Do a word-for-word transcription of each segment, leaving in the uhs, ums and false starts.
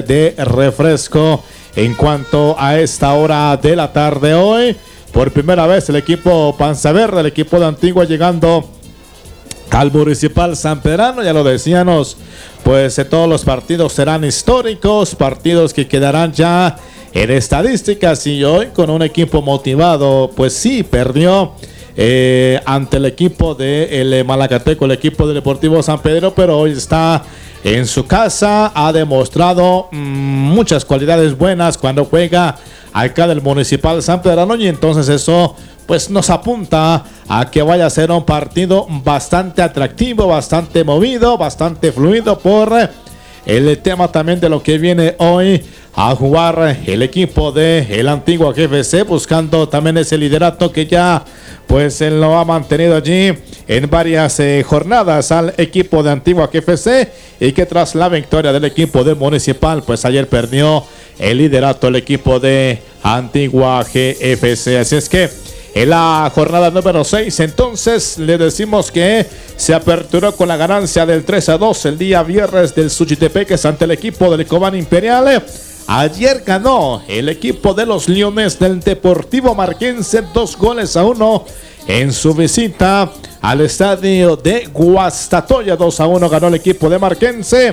de refresco en cuanto a esta hora de la tarde hoy. Por primera vez el equipo Panza Verde, el equipo de Antigua llegando al Municipal Sanpedrano, ya lo decíamos, pues eh, todos los partidos serán históricos, partidos que quedarán ya en estadísticas, y hoy con un equipo motivado, pues sí, perdió eh, ante el equipo de el Malacateco, el equipo del Deportivo San Pedro, pero hoy está en su casa, ha demostrado mmm, muchas cualidades buenas cuando juega acá del Municipal Sanpedrano, y entonces eso pues nos apunta a que vaya a ser un partido bastante atractivo, bastante movido, bastante fluido por el tema también de lo que viene hoy a jugar el equipo de el Antigua G F C, buscando también ese liderato que ya pues él lo ha mantenido allí en varias eh, jornadas al equipo de Antigua G F C, y que tras la victoria del equipo de Municipal, pues ayer perdió el liderato el equipo de Antigua G F C. Así es que en la jornada número seis, entonces, le decimos que se aperturó con la ganancia del tres a dos el día viernes del Suchitepeques ante el equipo del Cobán Imperial. Ayer ganó el equipo de los Leones del Deportivo Marquense dos goles a uno en su visita al estadio de Guastatoya. dos a uno ganó el equipo de Marquense.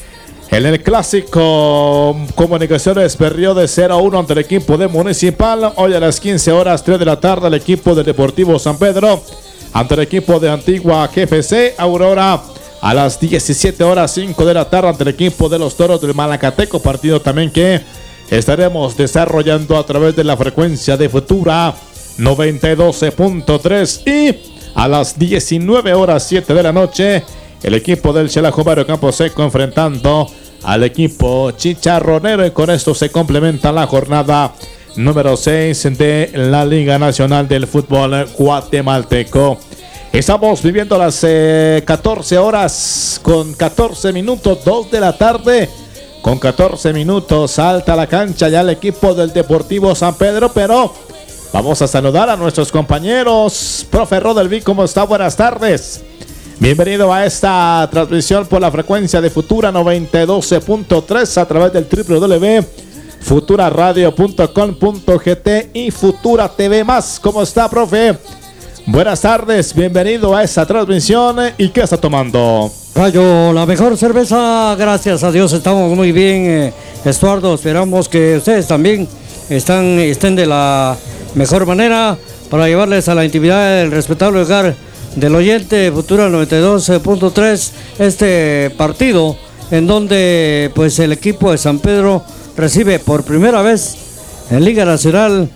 En el clásico, Comunicaciones perdió de cero a uno ante el equipo de Municipal. Hoy a las quince horas, tres de la tarde, el equipo del Deportivo San Pedro ante el equipo de Antigua G F C. Aurora a las diecisiete horas, cinco de la tarde, ante el equipo de los Toros del Malacateco. Partido también que estaremos desarrollando a través de la frecuencia de Futura noventa y dos punto tres. Y a las diecinueve horas, siete de la noche, el equipo del Chelajo Barrio Campo Seco enfrentando al equipo chicharronero, y con esto se complementa la jornada número seis de la Liga Nacional del Fútbol Guatemalteco. Estamos viviendo las eh, catorce horas con catorce minutos, dos de la tarde con catorce minutos. Salta a la cancha ya el equipo del Deportivo San Pedro, pero vamos a saludar a nuestros compañeros. Profe Rodelví, ¿cómo está? Buenas tardes. Bienvenido a esta transmisión por la frecuencia de Futura noventa y dos punto tres a través del doble u doble u doble u punto futura radio punto com punto g t y Futura T V más. ¿Cómo está, profe? Buenas tardes, bienvenido a esta transmisión. ¿Y qué está tomando? Rayo, la mejor cerveza, gracias a Dios, estamos muy bien, eh, Estuardo. Esperamos que ustedes también están, estén de la mejor manera para llevarles a la intimidad del respetable hogar del oyente Futura noventa y dos punto tres este partido, en donde pues el equipo de San Pedro recibe por primera vez en Liga Nacional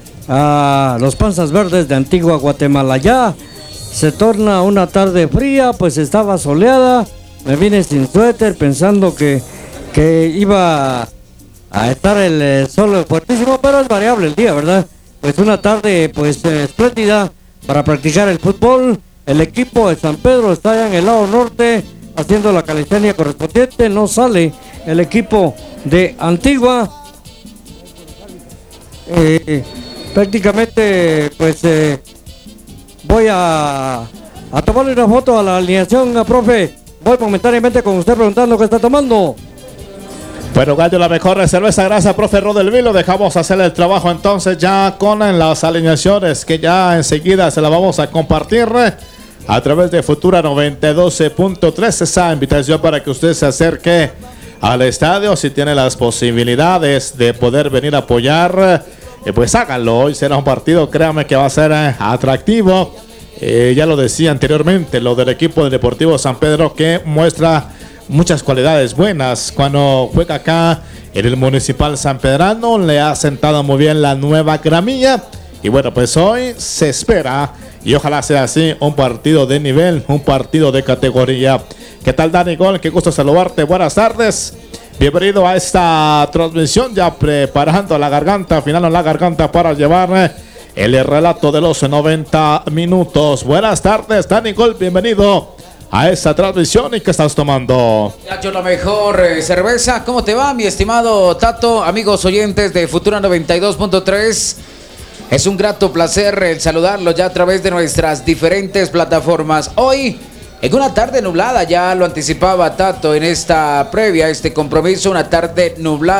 a los Panzas Verdes de Antigua Guatemala. Ya se torna una tarde fría, pues estaba soleada, me vine sin suéter pensando que, que iba a estar el sol fuertísimo, pero es variable el día, ¿verdad? Pues una tarde pues eh, espléndida para practicar el fútbol. El equipo de San Pedro está allá en el lado norte haciendo la calistenia correspondiente. No sale el equipo de Antigua. Eh, prácticamente pues eh, voy a, a tomarle una foto a la alineación, a profe. Voy momentáneamente con usted preguntando qué está tomando. Bueno, Gallo, la mejor cerveza, gracias, profe Rodelví. Lo dejamos hacer el trabajo entonces ya con las alineaciones, que ya enseguida se la vamos a compartir a través de Futura noventa y dos punto tres. Esa invitación para que usted se acerque al estadio, si tiene las posibilidades de poder venir a apoyar, eh, pues háganlo. Hoy será un partido, créame que va a ser eh, atractivo. Eh, ya lo decía anteriormente, lo del equipo del Deportivo San Pedro, que muestra muchas cualidades buenas cuando juega acá en el Municipal Sanpedrano. Le ha sentado muy bien la nueva gramilla, y bueno, pues hoy se espera, y ojalá sea así, un partido de nivel, un partido de categoría. ¿Qué tal, Dani Gol? Qué gusto saludarte, buenas tardes. Bienvenido a esta transmisión, ya preparando la garganta, final en la garganta para llevar el relato de los noventa minutos. Buenas tardes, Dani Gol, bienvenido a esta transmisión. ¿Y qué estás tomando? Yo la mejor eh, cerveza. ¿Cómo te va, mi estimado Tato? Amigos oyentes de Futura noventa y dos punto tres, es un grato placer el saludarlo ya a través de nuestras diferentes plataformas. Hoy, en una tarde nublada, ya lo anticipaba Tato en esta previa, este compromiso, una tarde nublada.